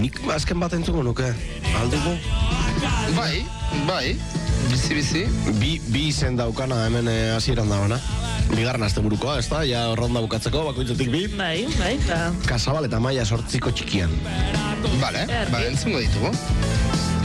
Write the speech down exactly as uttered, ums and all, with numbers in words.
nik azken bat entzuko nuke. Aldugu? Bai, bai, bizi-bizi. Bi, bi izen daukana hemen hasieran dagoena. Bigarren aste burukoa, ez da? Ja ronda bukatzeko, bakoitzetik bi. Bai, bai, ba. Kasabal eta Maia sortziko txikian. Vale, ba, entzungo ditugu.